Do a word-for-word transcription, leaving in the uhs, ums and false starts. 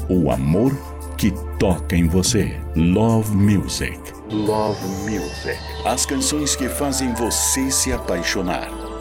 O amor que toca em você. Love Music. Love Music. As canções que fazem você se apaixonar.